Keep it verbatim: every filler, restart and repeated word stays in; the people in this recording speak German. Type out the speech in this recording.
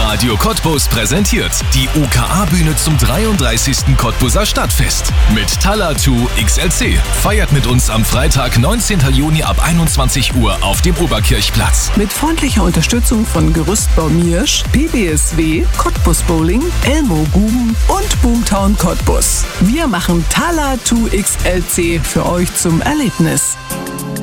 Radio Cottbus präsentiert die U K A-Bühne zum dreiunddreißigsten Cottbuser Stadtfest. Mit Talla zwei X L C. Feiert mit uns am Freitag, neunzehnten Juni ab einundzwanzig Uhr auf dem Oberkirchplatz. Mit freundlicher Unterstützung von Gerüstbau Miersch, P B S W, Cottbus Bowling, Elmo Guben und Boomtown Cottbus. Wir machen Talla zwei X L C für euch zum Erlebnis.